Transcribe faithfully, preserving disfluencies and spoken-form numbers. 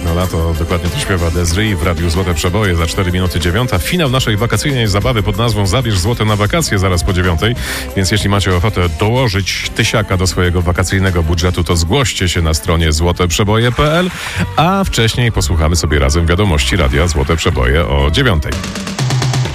jak na lato, dokładnie to śpiewa Desiree w Radiu Złote Przeboje za cztery minuty dziewiąta. Finał naszej wakacyjnej zabawy pod nazwą Zabierz złote na wakacje zaraz po dziewiątej, więc jeśli macie ochotę dołożyć tysiaka do swojego wakacyjnego budżetu, to zgłoście się na stronie złote przeboje kropka p l, a wcześniej posłuchamy sobie razem wiadomości Radia Złote Przeboje o dziewiątej.